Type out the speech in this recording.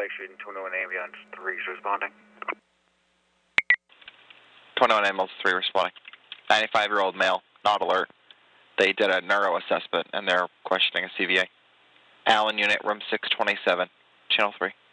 situation, 21 ambulance 3 is responding. 21 ambulance 3 responding. 95-year-old male, not alert. They did a neuro assessment and they're questioning a CVA. Allen unit, room 627, channel 3.